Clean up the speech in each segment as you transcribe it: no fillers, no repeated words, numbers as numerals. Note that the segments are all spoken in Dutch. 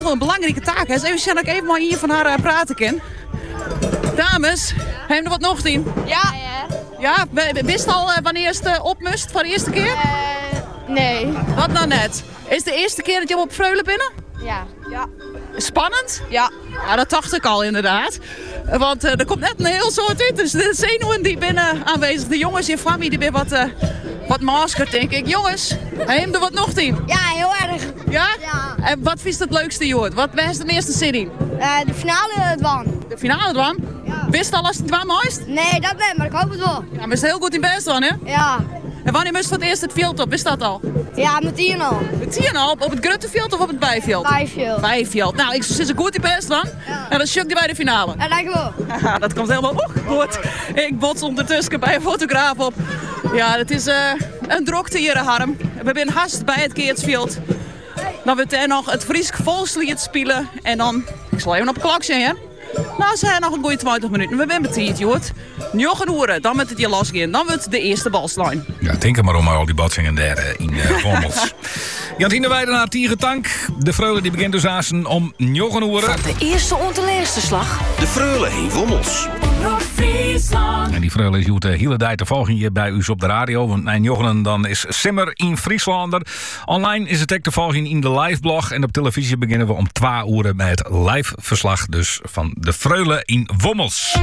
Wel een belangrijke taak. Hè. Even zien dat ik even maar hier van haar praten kan. Dames, hebben we wat nog zien? Ja. Ja, wist al wanneer het opmust voor de eerste keer? Nee. Wat nou net? Is het de eerste keer dat je op Freulen binnen? Ja. Spannend? Ja. Ja, dat dacht ik al inderdaad. Want er komt net een heel soort uit. Dus de zenuwen die binnen aanwezig. De jongens in familie die weer wat maskerd, denk ik. Jongens, hebben er wat nog zien? Ja, heel erg. Ja? Ja. En wat is het leukste, Joort? Wat is de eerste zin? De finale dwan. De finale dwan? Ja. Wist al als het dwan mooist? Nee, dat ben, maar ik hoop het wel. Ja, maar is heel goed in best dan, hè? Ja. En wanneer moest voor het eerst het veld op? Wist dat al? Ja, met 10 al. Met 10 al? Op het Gruttenveld of op het Bijveld? Bijveld. Bijveld. Nou, ik zit goed in best dan. Ja. En dan shook die bij de finale. Ja, lijkt wel. Ja, dat komt helemaal goed. Ik bots ondertussen bij een fotograaf op. Ja, het is een drokte hier, Harm. We zijn haast bij het Keertsveld. Dan wordt er nog het Friesk Volkslied spelen. En dan, ik zal even op de klok zeggen. Nou, ze hebben nog een goede 20 minuten. We zijn met het Joort. 9 uur, dan moet het hier losgaan. Dan wordt de eerste balslijn. Ja, denk er maar om al die botsingen daar in Rommels. Jantine Weidenaar, Tierentank. De Freulen die begint dus aan om 9 uur. De eerste onderleerste slag. De Freulen in Wommels. En die Freulen is de hele tijd te volgen hier bij u op de radio. Want na 9 dan is Simmer in Frieslander. Online is het ook te volgen in de liveblog. En op televisie beginnen we om 2 uur met het live verslag dus van de Freulen in Wommels.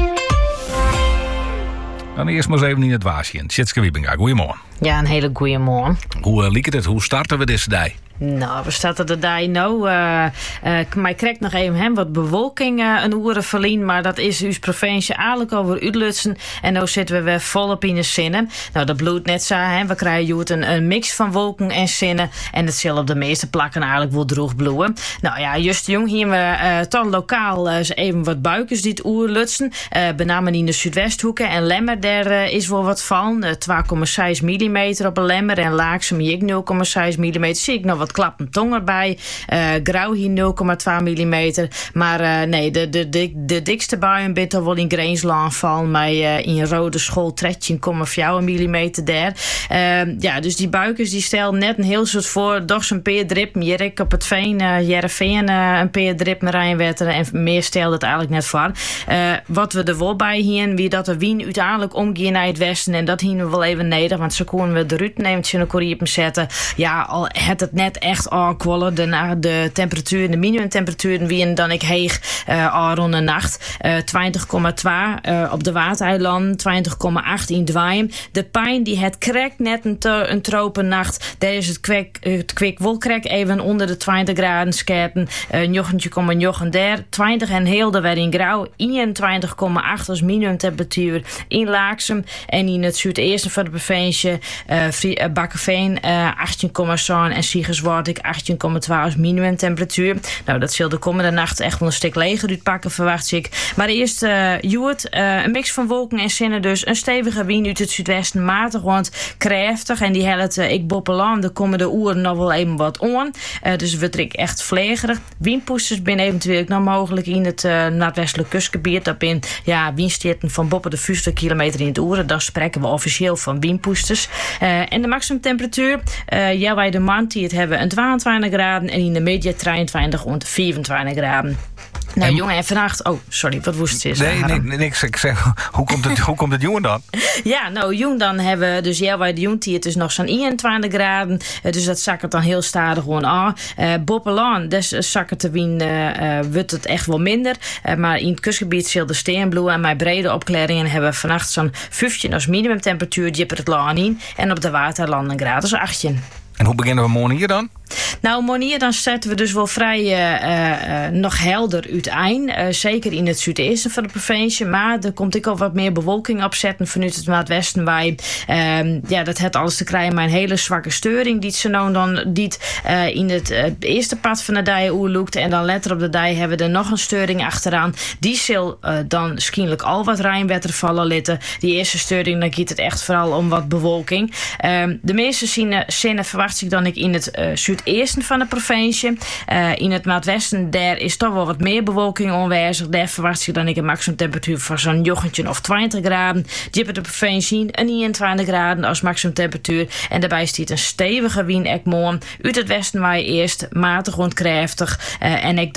Dan eerst maar eens even in het waasje. Tjitske Wiebinga, goedemorgen. Ja, een hele goeie morgen. Hoe liep het? Hoe starten we deze dag? Nou, we starten de dag nou. Maar ik krijg nog even wat bewolking een uren verlien. Maar dat is uw provincie eigenlijk over uitlutsen. En nu zitten we weer volop in de zinnen. Nou, dat bloedt net zo. We krijgen een mix van wolken en zinnen. En het zal op de meeste plakken eigenlijk wel droog bloeien. Nou ja, juist jong hier we toch lokaal even wat buikjes die het oerlutsen. Benamen in de Zuidwesthoeken en Lemmer. Daar is wel wat van. 2,6 mm op een Lemmer. En Laaksem hier 0,6 mm. Zie ik nog wat klappen tong erbij. Grauw hier 0,2 mm. Maar nee, de dikste buien bent al wel in Greenslaan vallen. Maar in Rode School 13,4 mm daar. Ja, dus die buikers die stellen net een heel soort voor. Doch zo'n peerdrip. Jerik op het veen. Jereveen een peerdrip met Rijnwetter. En meer stelt het eigenlijk net voor. Wat we er wel bij hier. Wie dat de wien uiteindelijk omgaan naar het westen. En dat hier we wel even neder. Want zo konden we de ruut neemt in een korrier zetten. Ja, al het net echt aankwallen. De temperatuur, de minimumtemperatuur wie dan ik heeg rond de nacht. 20,2 op de Watereilanden, 20,8 in Dwaaien. De pijn die het krekt net een tropennacht. Daar is het kwik wel krek even onder de 20 graden scherpen. 9,9 daar. 20 en heel de weer in grauw. 21,8 als minimumtemperatuur in Laaksem. En in het zuideerste van de provincie Bakkeveen 18,7 en Siegerswart ik 18,2 als minimumtemperatuur. Nou, dat zal de komende nacht echt wel een stuk leger uitpakken, verwacht ik. Maar eerst Joert, een mix van wolken en zinnen dus. Een stevige wind uit het zuidwesten, matig, want krachtig. En die helpt ik boppelaan de komende uren nog wel even wat on. Dus we trekken echt vlegerig. Windpoesters zijn eventueel nog mogelijk in het noordwestelijk kustgebied. Dat ben windstierten van boven de 50 kilometer in het uur. Dan spreken we officieel van windpoesters. En de maximumtemperatuur, wij de maand die het hebben een 22 graden en in de media 23 en 24 graden. Nou, jongen, en vannacht... Oh, sorry, wat woest is? Nee, niks. Ik zeg, hoe komt het jongen dan? Ja, nou, jong dan hebben we dus bij de jong het is nog zo'n 21 graden. Dus dat zakkert dan heel stadig gewoon aan. Boppelaan, dus zakkert de wien, wordt het echt wel minder. Maar in het kustgebied zal de steenbloeien en mijn brede opklaringen hebben vannacht zo'n 15 als minimumtemperatuur. Die het laan in. En op de waterlanden een graad als 18. En hoe beginnen we morgen hier dan? Nou, morgen dan zetten we dus wel vrij nog helder uiteen. Zeker in het zuidesten van de provincie. Maar er komt ook al wat meer bewolking op zetten vanuit het noordwesten. Dat heeft alles te krijgen met een hele zwakke steuring. Die ze nou dan in het eerste pad van de dij oerloekt. En dan later op de dij hebben we er nog een steuring achteraan. Die zal dan misschien al wat Rijnwetter vallen litten. Die eerste steuring, dan gaat het echt vooral om wat bewolking. De meeste zinnen verwachten verwacht ik dan ik in het zuidesten van de provincie. In het noordwesten, daar is toch wel wat meer bewolking aanwezig. Daar verwacht ik dan ik een maximumtemperatuur van zo'n 19 of 20 graden. Dieper de provincie een 21 graden als maximumtemperatuur. En daarbij stiet een stevige wind uit het westen waar je eerst matig rondkrachtig. En ik